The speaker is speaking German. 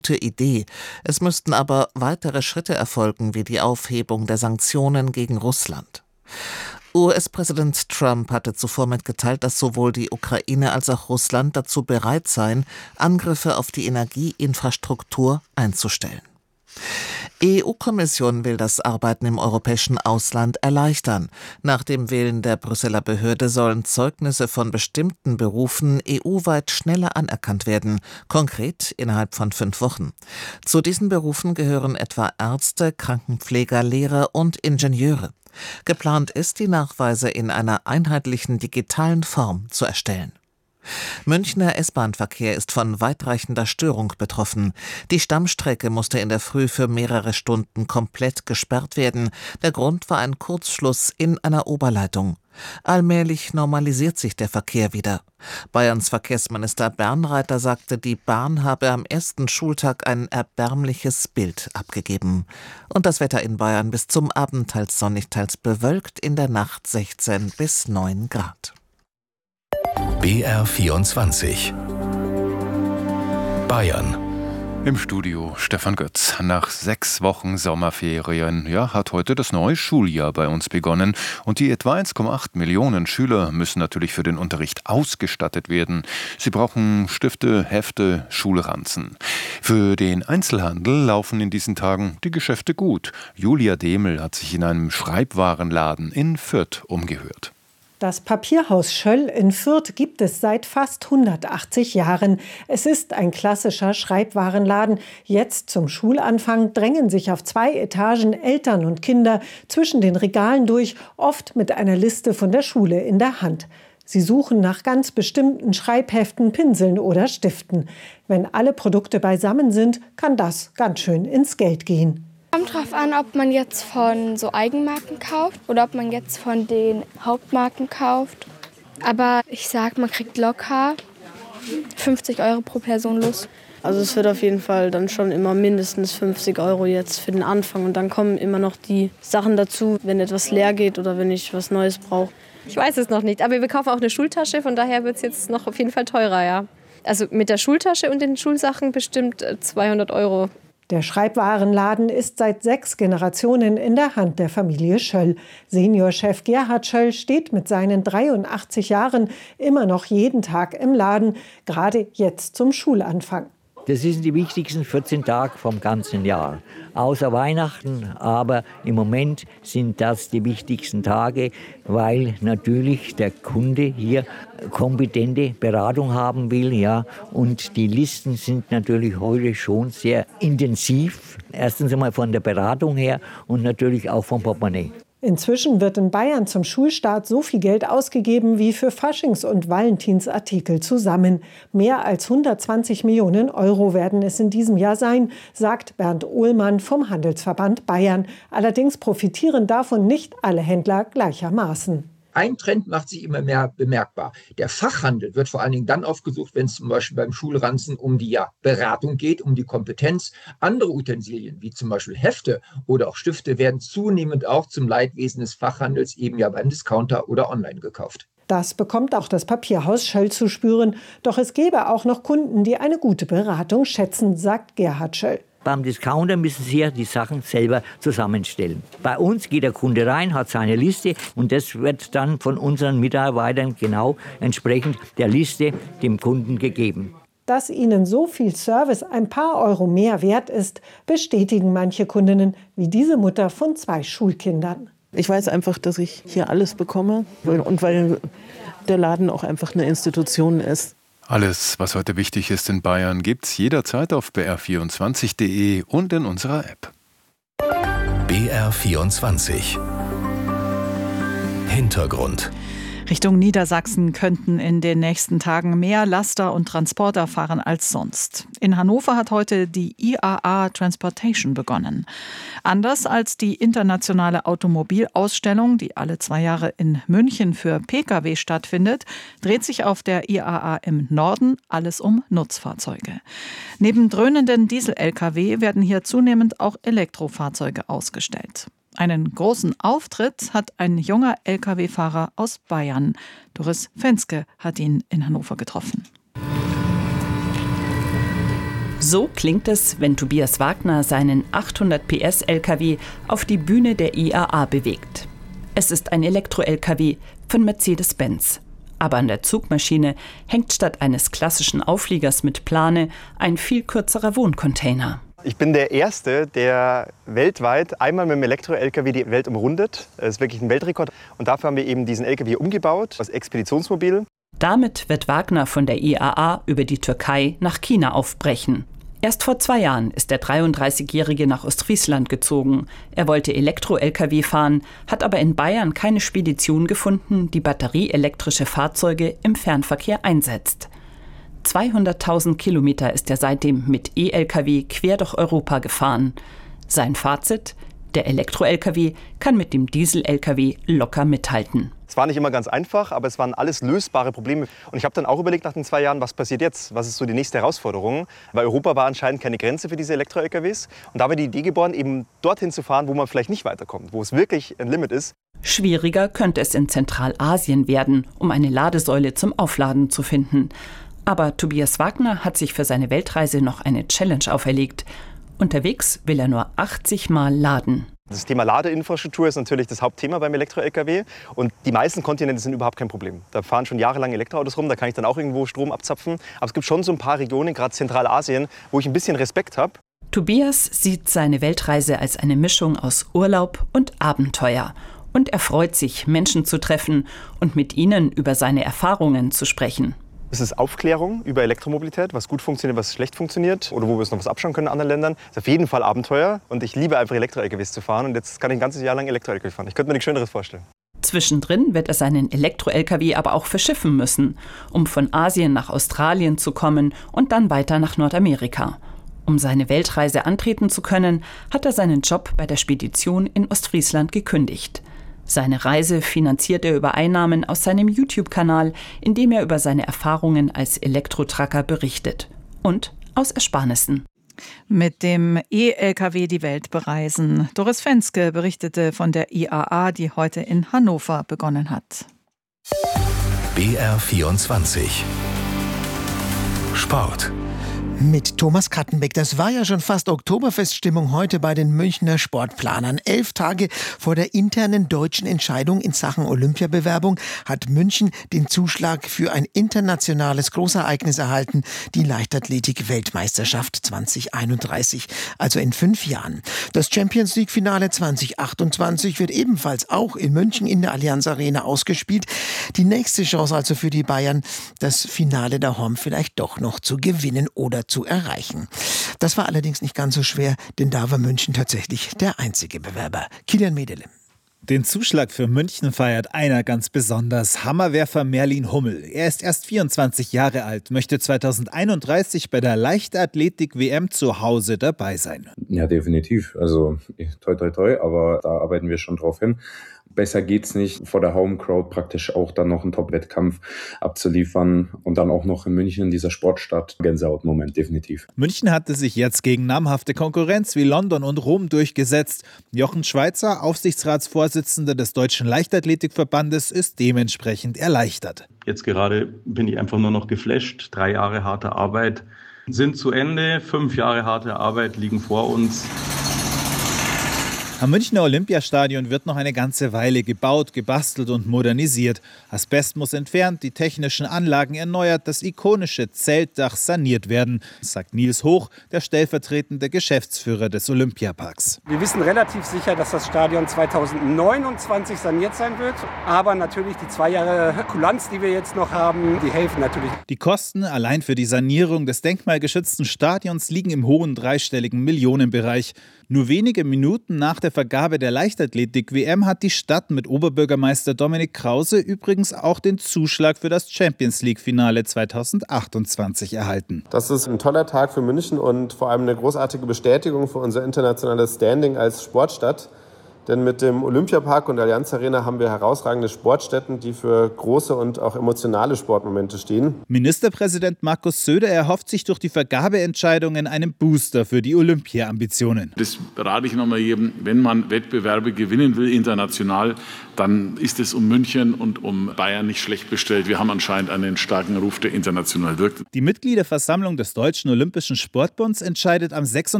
Idee. Es müssten aber weitere Schritte erfolgen, wie die Aufhebung der Sanktionen gegen Russland. US-Präsident Trump hatte zuvor mitgeteilt, dass sowohl die Ukraine als auch Russland dazu bereit seien, Angriffe auf die Energieinfrastruktur einzustellen. Die EU-Kommission will das Arbeiten im europäischen Ausland erleichtern. Nach dem Willen der Brüsseler Behörde sollen Zeugnisse von bestimmten Berufen EU-weit schneller anerkannt werden, konkret innerhalb von 5 Wochen. Zu diesen Berufen gehören etwa Ärzte, Krankenpfleger, Lehrer und Ingenieure. Geplant ist, die Nachweise in einer einheitlichen digitalen Form zu erstellen. Münchner S-Bahn-Verkehr ist von weitreichender Störung betroffen. Die Stammstrecke musste in der Früh für mehrere Stunden komplett gesperrt werden. Der Grund war ein Kurzschluss in einer Oberleitung. Allmählich normalisiert sich der Verkehr wieder. Bayerns Verkehrsminister Bernreiter sagte, die Bahn habe am ersten Schultag ein erbärmliches Bild abgegeben. Und das Wetter in Bayern bis zum Abend teils sonnig, teils bewölkt, in der Nacht 16 bis 9 Grad. BR24 Bayern. Im Studio Stefan Götz. Nach 6 Wochen Sommerferien hat heute das neue Schuljahr bei uns begonnen. Und die etwa 1,8 Millionen Schüler müssen natürlich für den Unterricht ausgestattet werden. Sie brauchen Stifte, Hefte, Schulranzen. Für den Einzelhandel laufen in diesen Tagen die Geschäfte gut. Julia Demel hat sich in einem Schreibwarenladen in Fürth umgehört. Das Papierhaus Schöll in Fürth gibt es seit fast 180 Jahren. Es ist ein klassischer Schreibwarenladen. Jetzt zum Schulanfang drängen sich auf 2 Etagen Eltern und Kinder zwischen den Regalen durch, oft mit einer Liste von der Schule in der Hand. Sie suchen nach ganz bestimmten Schreibheften, Pinseln oder Stiften. Wenn alle Produkte beisammen sind, kann das ganz schön ins Geld gehen. Kommt drauf an, ob man jetzt von so Eigenmarken kauft oder ob man jetzt von den Hauptmarken kauft. Aber ich sag, man kriegt locker 50 € pro Person los. Also es wird auf jeden Fall dann schon immer mindestens 50 € jetzt für den Anfang. Und dann kommen immer noch die Sachen dazu, wenn etwas leer geht oder wenn ich was Neues brauche. Ich weiß es noch nicht, aber wir kaufen auch eine Schultasche, von daher wird es jetzt noch auf jeden Fall teurer, ja. Also mit der Schultasche und den Schulsachen bestimmt 200 €. Der Schreibwarenladen ist seit 6 Generationen in der Hand der Familie Schöll. Seniorchef Gerhard Schöll steht mit seinen 83 Jahren immer noch jeden Tag im Laden, gerade jetzt zum Schulanfang. Das sind die wichtigsten 14 Tage vom ganzen Jahr. Außer Weihnachten, aber im Moment sind das die wichtigsten Tage, weil natürlich der Kunde hier kompetente Beratung haben will. Ja. Und die Listen sind natürlich heute schon sehr intensiv. Erstens einmal von der Beratung her und natürlich auch vom Portemonnaie. Inzwischen wird in Bayern zum Schulstart so viel Geld ausgegeben wie für Faschings- und Valentinsartikel zusammen. Mehr als 120 Millionen € werden es in diesem Jahr sein, sagt Bernd Ohlmann vom Handelsverband Bayern. Allerdings profitieren davon nicht alle Händler gleichermaßen. Ein Trend macht sich immer mehr bemerkbar. Der Fachhandel wird vor allen Dingen dann aufgesucht, wenn es zum Beispiel beim Schulranzen um die Beratung geht, um die Kompetenz. Andere Utensilien, wie zum Beispiel Hefte oder auch Stifte, werden zunehmend auch zum Leidwesen des Fachhandels eben beim Discounter oder online gekauft. Das bekommt auch das Papierhaus Schöll zu spüren. Doch es gäbe auch noch Kunden, die eine gute Beratung schätzen, sagt Gerhard Schöll. Beim Discounter müssen Sie ja die Sachen selber zusammenstellen. Bei uns geht der Kunde rein, hat seine Liste und das wird dann von unseren Mitarbeitern genau entsprechend der Liste dem Kunden gegeben. Dass ihnen so viel Service ein paar Euro mehr wert ist, bestätigen manche Kundinnen, wie diese Mutter von 2 Schulkindern. Ich weiß einfach, dass ich hier alles bekomme und weil der Laden auch einfach eine Institution ist. Alles, was heute wichtig ist in Bayern, gibt's jederzeit auf br24.de und in unserer App. BR24 Hintergrund. Richtung Niedersachsen könnten in den nächsten Tagen mehr Laster und Transporter fahren als sonst. In Hannover hat heute die IAA Transportation begonnen. Anders als die internationale Automobilausstellung, die alle 2 Jahre in München für Pkw stattfindet, dreht sich auf der IAA im Norden alles um Nutzfahrzeuge. Neben dröhnenden Diesel-Lkw werden hier zunehmend auch Elektrofahrzeuge ausgestellt. Einen großen Auftritt hat ein junger Lkw-Fahrer aus Bayern. Doris Fenske hat ihn in Hannover getroffen. So klingt es, wenn Tobias Wagner seinen 800 PS LKW auf die Bühne der IAA bewegt. Es ist ein Elektro-LKW von Mercedes-Benz. Aber an der Zugmaschine hängt statt eines klassischen Aufliegers mit Plane ein viel kürzerer Wohncontainer. Ich bin der Erste, der weltweit einmal mit dem Elektro-LKW die Welt umrundet. Das ist wirklich ein Weltrekord. Und dafür haben wir eben diesen LKW umgebaut als Expeditionsmobil. Damit wird Wagner von der IAA über die Türkei nach China aufbrechen. Erst vor 2 Jahren ist der 33-Jährige nach Ostfriesland gezogen. Er wollte Elektro-LKW fahren, hat aber in Bayern keine Spedition gefunden, die batterieelektrische Fahrzeuge im Fernverkehr einsetzt. 200.000 Kilometer ist er seitdem mit E-LKW quer durch Europa gefahren. Sein Fazit: Der Elektro-LKW kann mit dem Diesel-LKW locker mithalten. Es war nicht immer ganz einfach, aber es waren alles lösbare Probleme. Und ich habe dann auch überlegt nach den 2 Jahren, was passiert jetzt? Was ist so die nächste Herausforderung? Weil Europa war anscheinend keine Grenze für diese Elektro-LKWs. Und da war die Idee geboren, eben dorthin zu fahren, wo man vielleicht nicht weiterkommt, wo es wirklich ein Limit ist. Schwieriger könnte es in Zentralasien werden, um eine Ladesäule zum Aufladen zu finden. Aber Tobias Wagner hat sich für seine Weltreise noch eine Challenge auferlegt. Unterwegs will er nur 80 Mal laden. Das Thema Ladeinfrastruktur ist natürlich das Hauptthema beim Elektro-LKW. Und die meisten Kontinente sind überhaupt kein Problem. Da fahren schon jahrelang Elektroautos rum, da kann ich dann auch irgendwo Strom abzapfen. Aber es gibt schon so ein paar Regionen, gerade Zentralasien, wo ich ein bisschen Respekt habe. Tobias sieht seine Weltreise als eine Mischung aus Urlaub und Abenteuer. Und er freut sich, Menschen zu treffen und mit ihnen über seine Erfahrungen zu sprechen. Es ist Aufklärung über Elektromobilität, was gut funktioniert, was schlecht funktioniert oder wo wir uns noch was abschauen können in anderen Ländern. Das ist auf jeden Fall Abenteuer und ich liebe einfach Elektro-LKWs zu fahren und jetzt kann ich ein ganzes Jahr lang Elektro-LKW fahren. Ich könnte mir nichts Schöneres vorstellen. Zwischendrin wird er seinen Elektro-LKW aber auch verschiffen müssen, um von Asien nach Australien zu kommen und dann weiter nach Nordamerika. Um seine Weltreise antreten zu können, hat er seinen Job bei der Spedition in Ostfriesland gekündigt. Seine Reise finanziert er über Einnahmen aus seinem YouTube-Kanal, in dem er über seine Erfahrungen als Elektrotracker berichtet. Und aus Ersparnissen. Mit dem E-LKW die Welt bereisen. Doris Fenske berichtete von der IAA, die heute in Hannover begonnen hat. BR24 Sport. Mit Thomas Kattenbeck. Das war ja schon fast Oktoberfeststimmung heute bei den Münchner Sportplanern. 11 Tage vor der internen deutschen Entscheidung in Sachen Olympiabewerbung hat München den Zuschlag für ein internationales Großereignis erhalten, die Leichtathletik-Weltmeisterschaft 2031, also in 5 Jahren. Das Champions-League-Finale 2028 wird ebenfalls auch in München in der Allianz Arena ausgespielt. Die nächste Chance also für die Bayern, das Finale daheim vielleicht doch noch zu gewinnen oder zu erreichen. Das war allerdings nicht ganz so schwer, denn da war München tatsächlich der einzige Bewerber. Kilian Medele. Den Zuschlag für München feiert einer ganz besonders, Hammerwerfer Merlin Hummel. Er ist erst 24 Jahre alt, möchte 2031 bei der Leichtathletik-WM zu Hause dabei sein. Ja, definitiv. Also toi toi toi, aber da arbeiten wir schon drauf hin. Besser geht's nicht, vor der Home-Crowd praktisch auch dann noch einen Top-Wettkampf abzuliefern und dann auch noch in München, dieser Sportstadt. Gänsehaut-Moment, definitiv. München hatte sich jetzt gegen namhafte Konkurrenz wie London und Rom durchgesetzt. Jochen Schweizer, Aufsichtsratsvorsitzender des Deutschen Leichtathletikverbandes, ist dementsprechend erleichtert. Jetzt gerade bin ich einfach nur noch geflasht. 3 Jahre harte Arbeit sind zu Ende, 5 Jahre harte Arbeit liegen vor uns. Am Münchner Olympiastadion wird noch eine ganze Weile gebaut, gebastelt und modernisiert. Asbest muss entfernt, die technischen Anlagen erneuert, das ikonische Zeltdach saniert werden, sagt Nils Hoch, der stellvertretende Geschäftsführer des Olympiaparks. Wir wissen relativ sicher, dass das Stadion 2029 saniert sein wird. Aber natürlich die 2 Jahre Kulanz, die wir jetzt noch haben, die helfen natürlich. Die Kosten allein für die Sanierung des denkmalgeschützten Stadions liegen im hohen dreistelligen Millionenbereich. Nur wenige Minuten nach der Vergabe der Leichtathletik-WM hat die Stadt mit Oberbürgermeister Dominik Krause übrigens auch den Zuschlag für das Champions-League-Finale 2028 erhalten. Das ist ein toller Tag für München und vor allem eine großartige Bestätigung für unser internationales Standing als Sportstadt. Denn mit dem Olympiapark und der Allianz Arena haben wir herausragende Sportstätten, die für große und auch emotionale Sportmomente stehen. Ministerpräsident Markus Söder erhofft sich durch die Vergabeentscheidungen einen Booster für die Olympia-Ambitionen. Das rate ich nochmal jedem, wenn man Wettbewerbe gewinnen will international, dann ist es um München und um Bayern nicht schlecht bestellt. Wir haben anscheinend einen starken Ruf, der international wirkt. Die Mitgliederversammlung des Deutschen Olympischen Sportbunds entscheidet am 26.